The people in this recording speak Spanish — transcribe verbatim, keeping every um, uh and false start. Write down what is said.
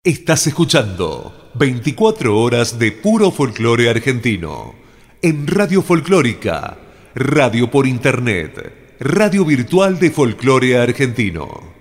Estás escuchando veinticuatro horas de puro folclore argentino en Radio Folclórica, radio por internet, radio virtual de folclore argentino.